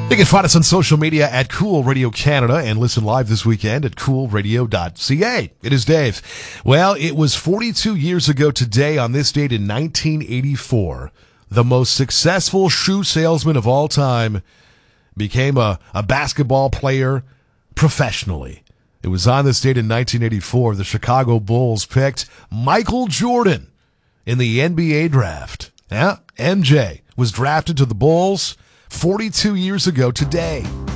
You can find us on social media at Cool Radio Canada and listen live this weekend at coolradio.ca. It is Dave. Well, it was 42 years ago today on this date in 1984. The most successful shoe salesman of all time became a basketball player professionally. It was on this date in 1984 the Chicago Bulls picked Michael Jordan in the NBA draft. Yeah, MJ was drafted to the Bulls 42 years ago today.